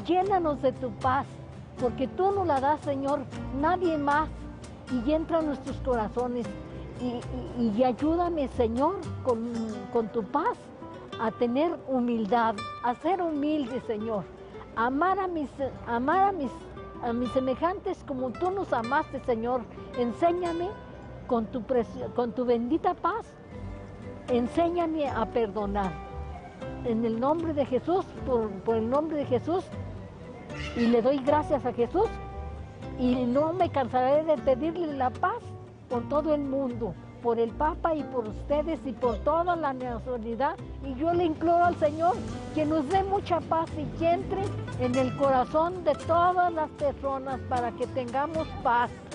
llénanos de tu paz, porque tú nos la das, Señor, nadie más, y entra en nuestros corazones. Y ayúdame, Señor, con tu paz, a tener humildad, a ser humilde, Señor, amar a mis semejantes como tú nos amaste, Señor. Enséñame con tu bendita paz, enséñame a perdonar. En el nombre de Jesús, por el nombre de Jesús, y le doy gracias a Jesús, y no me cansaré de pedirle la paz por todo el mundo, por el Papa y por ustedes y por toda la nacionalidad. Y yo le imploro al Señor que nos dé mucha paz y que entre en el corazón de todas las personas para que tengamos paz.